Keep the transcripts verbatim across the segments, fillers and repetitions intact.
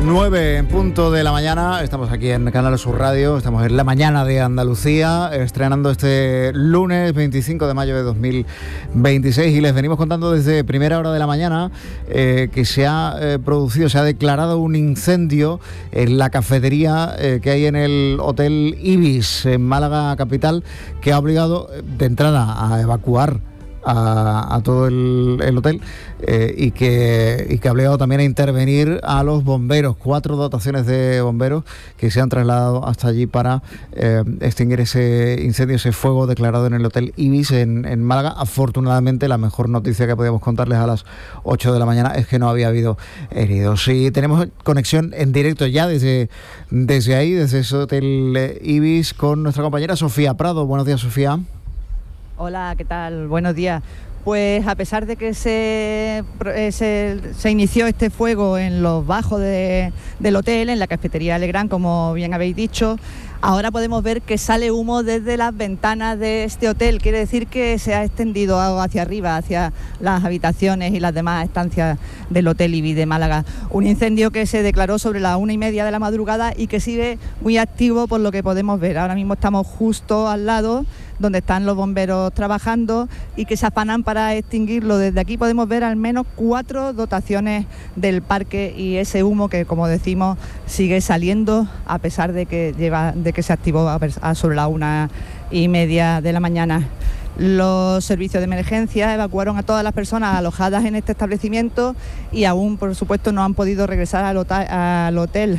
nueve en punto de la mañana, estamos aquí en Canal Sur Radio, estamos en la mañana de Andalucía, estrenando este lunes veinticinco de mayo de dos mil veintiséis y les venimos contando desde primera hora de la mañana eh, que se ha eh, producido, se ha declarado un incendio en la cafetería eh, que hay en el Hotel Ibis en Málaga capital, que ha obligado de entrada a evacuar A, a todo el, el hotel eh, y, que, y que ha obligado también a intervenir a los bomberos, cuatro dotaciones de bomberos que se han trasladado hasta allí para eh, extinguir ese incendio, ese fuego declarado en el Hotel Ibis en, en Málaga. Afortunadamente, la mejor noticia que podíamos contarles a las ocho de la mañana es que no había habido heridos. Y tenemos conexión en directo ya desde, desde ahí, desde ese Hotel Ibis, con nuestra compañera Sofía Prado. Buenos días, Sofía. Hola, ¿qué tal? Buenos días. Pues a pesar de que se, se, se inició este fuego en los bajos de, del hotel, en la cafetería Legrand, como bien habéis dicho, ahora podemos ver que sale humo desde las ventanas de este hotel. Quiere decir que se ha extendido hacia arriba, hacia las habitaciones y las demás estancias del Hotel Ibis de Málaga. Un incendio que se declaró sobre las una y media de la madrugada y que sigue muy activo por lo que podemos ver. Ahora mismo estamos justo al lado donde están los bomberos trabajando y que se afanan para extinguirlo. Desde aquí podemos ver al menos cuatro dotaciones del parque y ese humo que, como decimos, sigue saliendo a pesar de que lleva de que se activó a, a sobre la una y media de la mañana. Los servicios de emergencia evacuaron a todas las personas alojadas en este establecimiento y aún, por supuesto, no han podido regresar al hotel. Al hotel.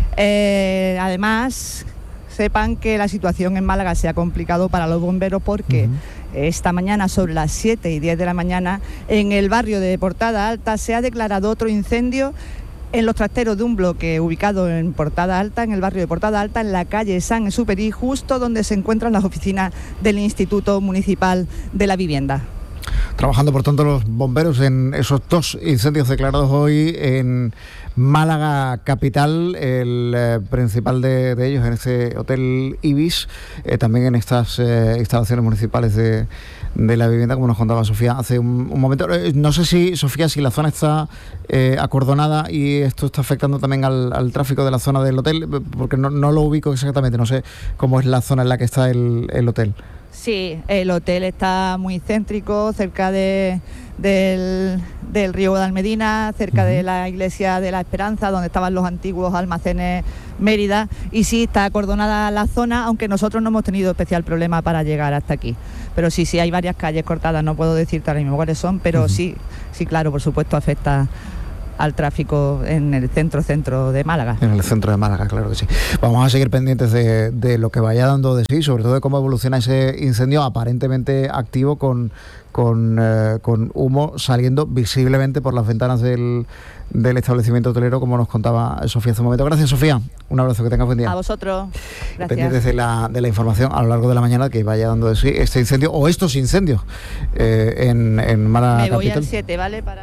Eh, además, sepan que la situación en Málaga se ha complicado para los bomberos porque uh-huh. esta mañana, sobre las siete y diez de la mañana, en el barrio de Portada Alta se ha declarado otro incendio en los trasteros de un bloque ubicado en Portada Alta, en el barrio de Portada Alta, en la calle San Exupéry, justo donde se encuentran las oficinas del Instituto Municipal de la Vivienda. Trabajando, por tanto, los bomberos en esos dos incendios declarados hoy en Málaga capital, el eh, principal de, de ellos en este Hotel Ibis, eh, también en estas eh, instalaciones municipales de, de la vivienda, como nos contaba Sofía hace un, un momento. Eh, no sé si, Sofía, si la zona está eh, acordonada y esto está afectando también al, al tráfico de la zona del hotel, porque no, no lo ubico exactamente, no sé cómo es la zona en la que está el, el hotel. Sí, el hotel está muy céntrico, cerca de, del, del río Guadalmedina, cerca uh-huh. de la iglesia de la Esperanza, donde estaban los antiguos almacenes Mérida, y sí, está acordonada la zona, aunque nosotros no hemos tenido especial problema para llegar hasta aquí. Pero sí, sí, hay varias calles cortadas, no puedo decirte ahora mismo cuáles son, pero uh-huh. sí, sí, claro, por supuesto afecta al tráfico en el centro-centro de Málaga. En el centro de Málaga, claro que sí. Vamos a seguir pendientes de, de lo que vaya dando de sí, sobre todo de cómo evoluciona ese incendio aparentemente activo con, con, eh, con humo saliendo visiblemente por las ventanas del, del establecimiento hotelero, como nos contaba Sofía hace un momento. Gracias, Sofía. Un abrazo, que tengas buen día. A vosotros. Gracias. Pendientes de la, de la información a lo largo de la mañana que vaya dando de sí este incendio o estos incendios eh, en, en Málaga Me voy capital. al siete, ¿vale? Para...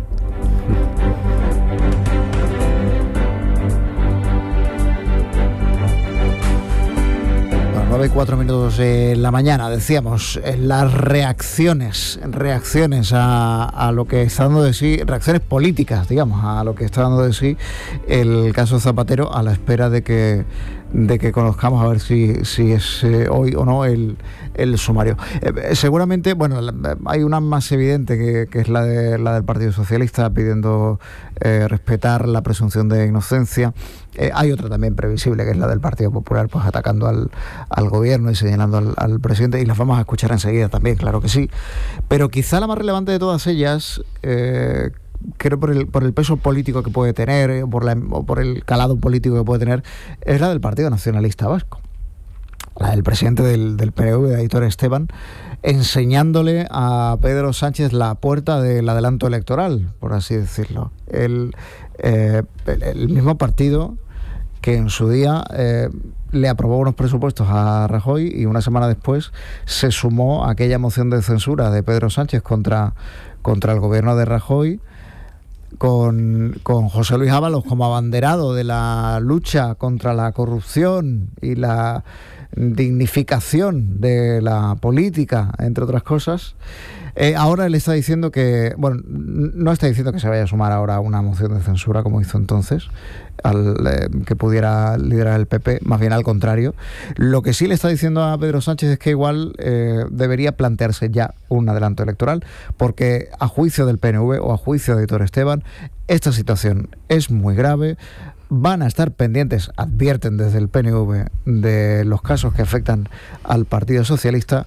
nueve y cuatro minutos de la mañana, decíamos, las reacciones, reacciones a, a lo que está dando de sí, reacciones políticas, digamos, a lo que está dando de sí el caso Zapatero, a la espera de que de que conozcamos a ver si, si es eh, hoy o no el, el sumario. Eh, seguramente, bueno, hay una más evidente que, que es la, de, la del Partido Socialista pidiendo eh, respetar la presunción de inocencia. Eh, hay otra también previsible, que es la del Partido Popular, pues atacando al, al gobierno y señalando al, al presidente, y las vamos a escuchar enseguida también, claro que sí. Pero quizá la más relevante de todas ellas, eh, creo por el, por el peso político que puede tener, eh, por la, o por el calado político que puede tener, es la del Partido Nacionalista Vasco. La del presidente del, del P N V, Aitor Esteban, enseñándole a Pedro Sánchez la puerta del adelanto electoral, por así decirlo. El, eh, el, el mismo partido que en su día eh, le aprobó unos presupuestos a Rajoy y una semana después se sumó a aquella moción de censura de Pedro Sánchez contra, contra el gobierno de Rajoy, con, con José Luis Ábalos como abanderado de la lucha contra la corrupción y la dignificación de la política, entre otras cosas. Eh, ahora él está diciendo que, bueno, no está diciendo que se vaya a sumar ahora a una moción de censura como hizo entonces, al, eh, que pudiera liderar el P P, más bien al contrario. Lo que sí le está diciendo a Pedro Sánchez es que igual eh, debería plantearse ya un adelanto electoral, porque a juicio del P N V o a juicio de Aitor Esteban, esta situación es muy grave. Van a estar pendientes, advierten desde el P N V, de los casos que afectan al Partido Socialista.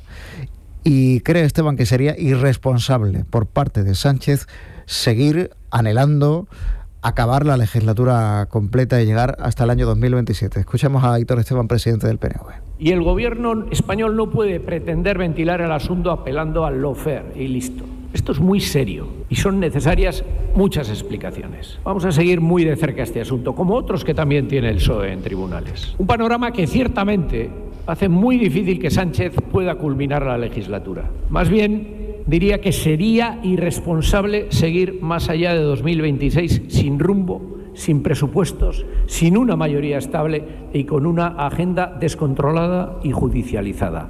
Y cree Esteban que sería irresponsable por parte de Sánchez seguir anhelando acabar la legislatura completa y llegar hasta el año dos mil veintisiete. Escuchamos a Aitor Esteban, presidente del P N V. Y el gobierno español no puede pretender ventilar el asunto apelando al lawfare y listo. Esto es muy serio y son necesarias muchas explicaciones. Vamos a seguir muy de cerca este asunto, como otros que también tiene el P S O E en tribunales. Un panorama que ciertamente hace muy difícil que Sánchez pueda culminar la legislatura. Más bien, diría que sería irresponsable seguir más allá de dos mil veintiséis sin rumbo, sin presupuestos, sin una mayoría estable y con una agenda descontrolada y judicializada.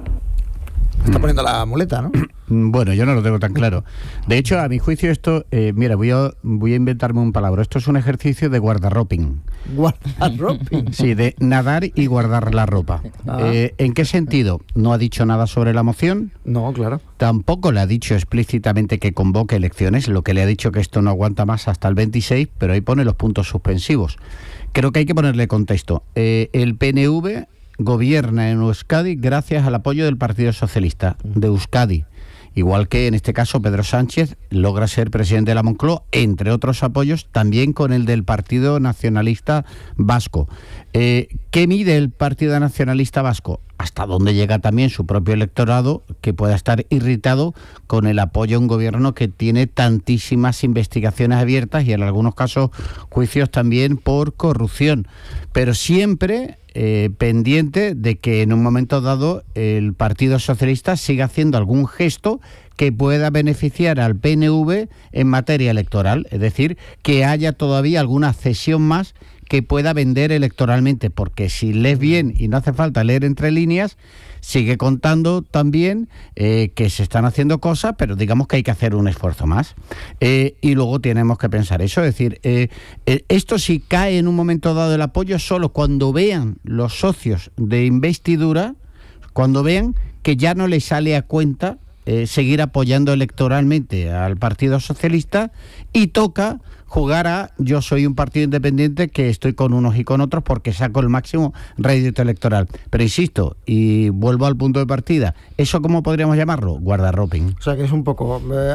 Está poniendo la muleta, ¿no? Bueno, yo no lo tengo tan claro. De hecho, a mi juicio esto, eh, mira, voy a, voy a inventarme un palabra. Esto es un ejercicio de guardarroping. ¿Guardarroping? Sí, de nadar y guardar la ropa. Ah. Eh, ¿En qué sentido? No ha dicho nada sobre la moción. No, claro. Tampoco le ha dicho explícitamente que convoque elecciones. Lo que le ha dicho que esto no aguanta más hasta el veintiséis, pero ahí pone los puntos suspensivos. Creo que hay que ponerle contexto. Eh, el P N V gobierna en Euskadi gracias al apoyo del Partido Socialista de Euskadi. Igual que en este caso Pedro Sánchez logra ser presidente de la Moncloa, entre otros apoyos, también con el del Partido Nacionalista Vasco. Eh, ¿Qué mide el Partido Nacionalista Vasco? Hasta dónde llega también su propio electorado, que pueda estar irritado con el apoyo a un gobierno que tiene tantísimas investigaciones abiertas y en algunos casos juicios también por corrupción. Pero siempre eh, pendiente de que en un momento dado el Partido Socialista siga haciendo algún gesto que pueda beneficiar al P N V en materia electoral, es decir, que haya todavía alguna cesión más que pueda vender electoralmente, porque si lees bien, y no hace falta leer entre líneas, sigue contando también eh, que se están haciendo cosas, pero digamos que hay que hacer un esfuerzo más. Eh, y luego tenemos que pensar eso, es decir, eh, eh, esto si cae en un momento dado el apoyo, solo cuando vean los socios de investidura, cuando vean que ya no les sale a cuenta eh, seguir apoyando electoralmente al Partido Socialista y toca jugar a yo soy un partido independiente que estoy con unos y con otros porque saco el máximo rédito electoral. Pero insisto, y vuelvo al punto de partida, ¿eso cómo podríamos llamarlo? Guardarroping. O sea que es un poco... Eh,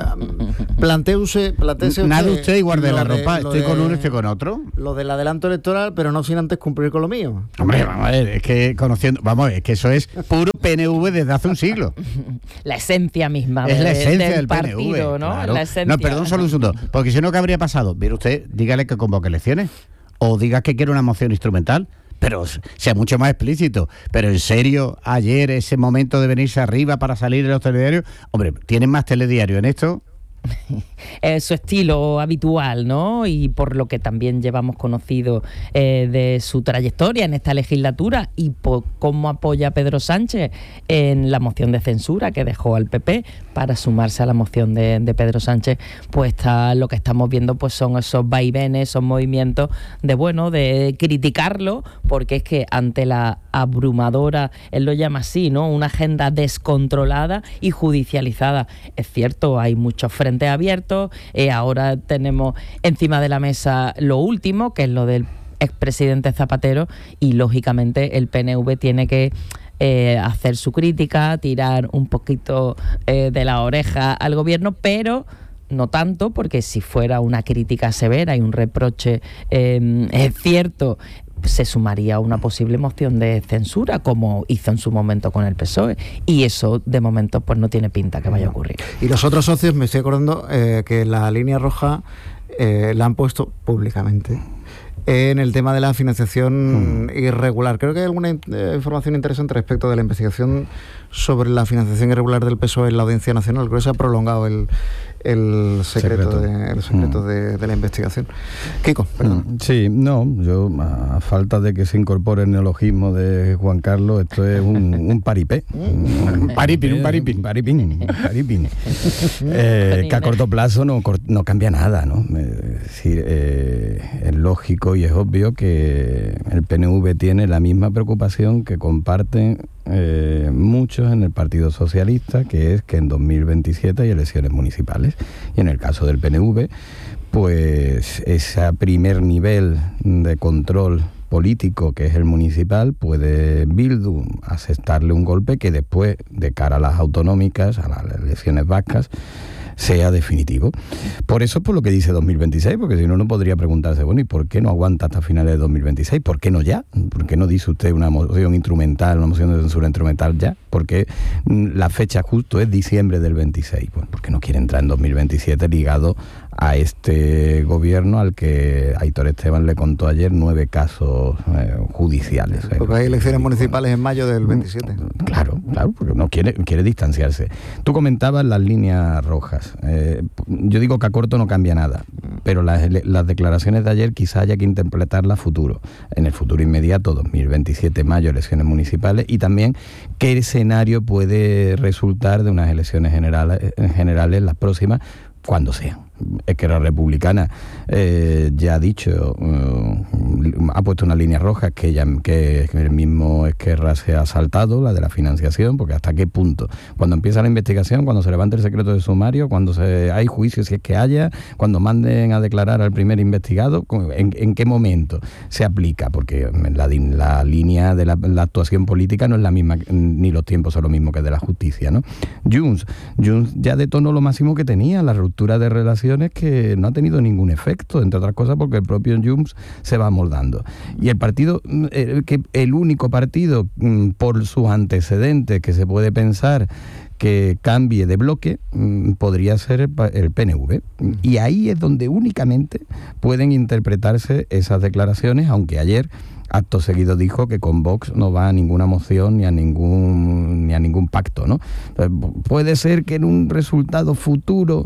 planteuse, planteuse Nada usted, usted y guarde la de, ropa, estoy de, con uno, estoy con otro. Lo del adelanto electoral, pero no sin antes cumplir con lo mío. Hombre, vamos a ver, es que conociendo, vamos a ver, es que eso es puro P N V desde hace un siglo. La esencia misma es de, la esencia del, del partido, P N V, ¿no? Claro. La esencia. No, perdón, solo un segundo, porque si no, ¿qué habría pasado? Mire usted, dígale que convoque elecciones, o diga que quiere una moción instrumental, pero sea mucho más explícito. Pero en serio, ayer, ese momento de venirse arriba para salir en los telediarios, hombre, ¿tienen más telediario en esto? Es su estilo habitual, ¿no? Y por lo que también llevamos conocido eh, de su trayectoria en esta legislatura y por cómo apoya a Pedro Sánchez en la moción de censura que dejó al P P para sumarse a la moción de, de Pedro Sánchez, pues está, lo que estamos viendo pues son esos vaivenes, esos movimientos de, bueno, de criticarlo, porque es que ante la abrumadora, él lo llama así, ¿no? Una agenda descontrolada y judicializada. Es cierto, hay muchos frentes abiertos, eh, ahora tenemos encima de la mesa lo último, que es lo del expresidente Zapatero, y lógicamente el P N V tiene que eh, hacer su crítica, tirar un poquito eh, de la oreja al gobierno, pero no tanto, porque si fuera una crítica severa y un reproche eh, es cierto, se sumaría a una posible moción de censura, como hizo en su momento con el P S O E, y eso de momento pues no tiene pinta que vaya a ocurrir. Y los otros socios, me estoy acordando eh, que la línea roja eh, la han puesto públicamente en el tema de la financiación hmm. irregular. Creo que hay alguna eh, información interesante respecto de la investigación sobre la financiación irregular del P S O E en la Audiencia Nacional. Creo que se ha prolongado el, el secreto, secreto. De, el secreto mm. de, de la investigación. Kiko, perdón. Sí, no, yo a falta de que se incorpore el neologismo de Juan Carlos, esto es un, un paripé. un paripín, un paripín, paripín, un paripín. Eh, que a corto plazo no, no cambia nada, ¿no? Es decir, eh, es lógico y es obvio que el P N V tiene la misma preocupación que comparten eh, muchos en el Partido Socialista, que es que en dos mil veintisiete hay elecciones municipales. Y en el caso del P N V, pues ese primer nivel de control político, que es el municipal, puede Bildu asestarle un golpe que después, de cara a las autonómicas, a las elecciones vascas, sea definitivo. Por eso es por lo que dice dos mil veintiséis, porque si no, no podría preguntarse, bueno, ¿y por qué no aguanta hasta finales de dos mil veintiséis? ¿Por qué no ya? ¿Por qué no dice usted una moción instrumental, una moción de censura instrumental ya? Porque la fecha justo es diciembre del veintiséis, pues porque no quiere entrar en dos mil veintisiete ligado a este gobierno al que Aitor Esteban le contó ayer nueve casos eh, judiciales. Porque eh, hay elecciones municipales en mayo del veintisiete. Claro, claro, porque no quiere, quiere distanciarse. Tú comentabas las líneas rojas. Eh, yo digo que a corto no cambia nada, pero las, las declaraciones de ayer quizá haya que interpretarlas a futuro. En el futuro inmediato, dos mil veintisiete, mayo, elecciones municipales, y también qué escenario puede resultar de unas elecciones generales, generales las próximas, cuando sean. Esquerra Republicana eh, ya ha dicho, eh, ha puesto una línea roja que, ya, que el mismo Esquerra se ha saltado, la de la financiación, porque hasta qué punto, cuando empieza la investigación, cuando se levante el secreto de sumario, cuando se, hay juicio si es que haya, cuando manden a declarar al primer investigado, en, en qué momento se aplica, porque la, la línea de la, la actuación política no es la misma, ni los tiempos son lo mismo que de la justicia, ¿no? Junts, Junts ya detonó lo máximo que tenía, la ruptura de relación, que no ha tenido ningún efecto, entre otras cosas porque el propio Junts se va moldando. Y el partido, el, que el único partido por sus antecedentes que se puede pensar que cambie de bloque, podría ser el, el P N V. Y ahí es donde únicamente pueden interpretarse esas declaraciones, aunque ayer acto seguido dijo que con Vox no va a ninguna moción ni a ningún ni a ningún pacto, ¿no? Puede ser que en un resultado futuro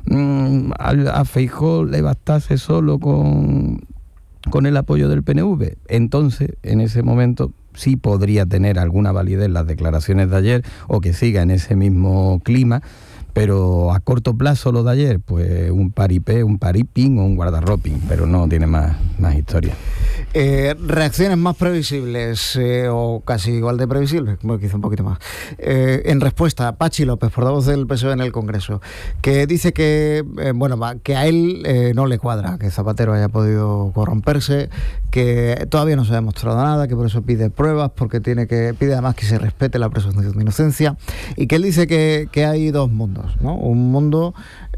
mmm, a, a Feijóo le bastase solo con, con el apoyo del P N V. Entonces, en ese momento sí podría tener alguna validez las declaraciones de ayer, o que siga en ese mismo clima. Pero a corto plazo lo de ayer, pues un paripé, un paripín o un guardarroping, pero no tiene más, más historia. Eh, reacciones más previsibles, eh, o casi igual de previsibles, bueno, quizá un poquito más. Eh, en respuesta a Pachi López, portavoz del P S O E en el Congreso, que dice que, eh, bueno, que a él eh, no le cuadra que Zapatero haya podido corromperse, que todavía no se ha demostrado nada, que por eso pide pruebas, porque tiene que pide además que se respete la presunción de inocencia, y que él dice que, que hay dos mundos, ¿no? Un mundo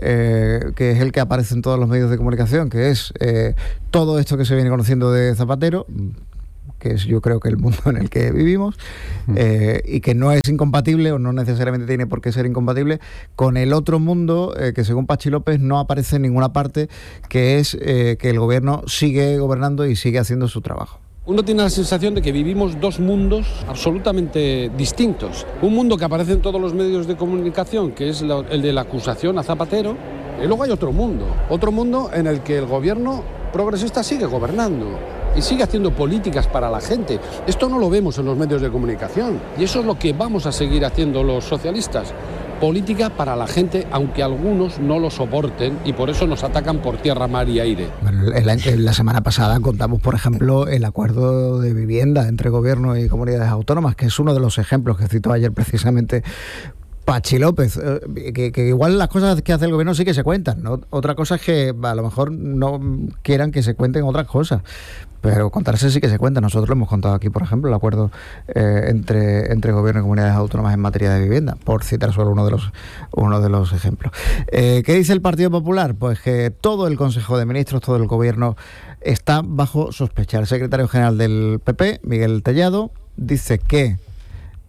eh, que es el que aparece en todos los medios de comunicación, que es eh, todo esto que se viene conociendo de Zapatero, que es yo creo que el mundo en el que vivimos, eh, y que no es incompatible, o no necesariamente tiene por qué ser incompatible, con el otro mundo eh, que según Pachi López no aparece en ninguna parte, que es eh, que el gobierno sigue gobernando y sigue haciendo su trabajo. Uno tiene la sensación de que vivimos dos mundos absolutamente distintos. Un mundo que aparece en todos los medios de comunicación, que es el de la acusación a Zapatero, y luego hay otro mundo, otro mundo en el que el gobierno progresista sigue gobernando y sigue haciendo políticas para la gente. Esto no lo vemos en los medios de comunicación, y eso es lo que vamos a seguir haciendo los socialistas. Política para la gente, aunque algunos no lo soporten, y por eso nos atacan por tierra, mar y aire. Bueno, en la, en la semana pasada contamos, por ejemplo, el acuerdo de vivienda entre gobierno y comunidades autónomas, que es uno de los ejemplos que citó ayer precisamente Pachi López, eh, que, que igual las cosas que hace el gobierno sí que se cuentan, ¿no? Otra cosa es que a lo mejor no quieran que se cuenten otras cosas, pero contarse sí que se cuenta. Nosotros lo hemos contado aquí, por ejemplo, el acuerdo eh, entre, entre gobierno y comunidades autónomas en materia de vivienda, por citar solo uno de los uno de los ejemplos. Eh, ¿Qué dice el Partido Popular? Pues que todo el Consejo de Ministros, todo el gobierno está bajo sospecha. El secretario general del P P, Miguel Tellado, dice que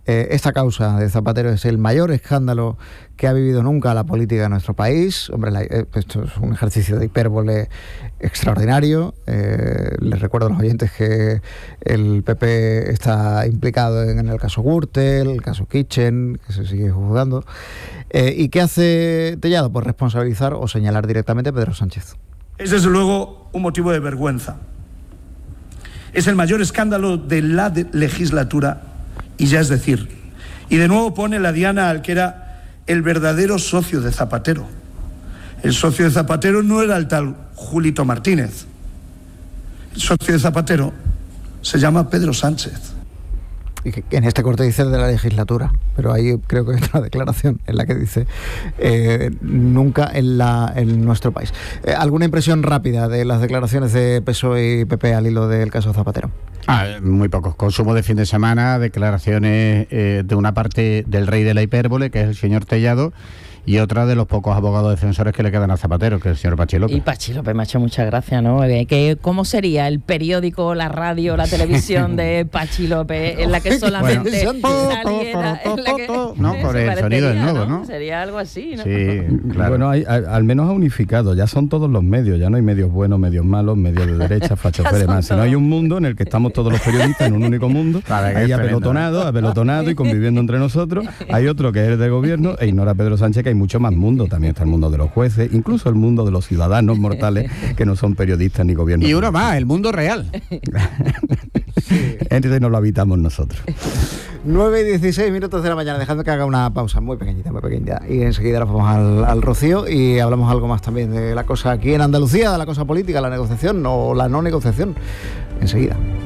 Eh, esta causa de Zapatero es el mayor escándalo que ha vivido nunca la política de nuestro país. Hombre, la, eh, esto es un ejercicio de hipérbole extraordinario. Eh, les recuerdo a los oyentes que el P P está implicado en, en el caso Gürtel, el caso Kitchen, que se sigue juzgando. Eh, ¿Y qué hace Tellado? Pues responsabilizar o señalar directamente a Pedro Sánchez. Es desde luego un motivo de vergüenza. Es el mayor escándalo de la de legislatura y ya es decir. Y de nuevo pone la diana al que era el verdadero socio de Zapatero. El socio de Zapatero no era el tal Julito Martínez. El socio de Zapatero se llama Pedro Sánchez. Y que en este corte dice de la legislatura, pero ahí creo que hay otra declaración en la que dice eh, nunca en, la, en nuestro país. Eh, ¿Alguna impresión rápida de las declaraciones de P S O E y P P al hilo del caso Zapatero? Ah, muy pocos. Consumo de fin de semana, declaraciones eh, de una parte del rey de la hipérbole, que es el señor Tellado, y otra de los pocos abogados defensores que le quedan a Zapatero, que es el señor Pachi López. Y Pachi López me ha hecho mucha gracia, ¿no? Que, ¿cómo sería el periódico, la radio, la televisión de Pachi López en la que solamente bueno. saliera... En la que, no, con el sonido del nuevo, ¿no? Sería algo así, ¿no? Sí, claro. Bueno, hay, hay, al menos ha unificado, ya son todos los medios, ya no hay medios buenos, medios malos, medios de derecha, fachos y demás, sino hay un mundo en el que estamos todos los periodistas en un único mundo, ahí apelotonado, apelotonado y conviviendo entre nosotros. Hay otro que es el del gobierno e ignora a Pedro Sánchez, que hay mucho más mundo, también está el mundo de los jueces, incluso el mundo de los ciudadanos mortales que no son periodistas ni gobiernos. Y uno más, el mundo real. Entonces no lo habitamos nosotros. nueve y dieciséis minutos de la mañana, dejando que haga una pausa muy pequeñita, muy pequeñita. Y enseguida nos vamos al, al Rocío y hablamos algo más también de la cosa aquí en Andalucía, de la cosa política, la negociación o la no negociación. Enseguida.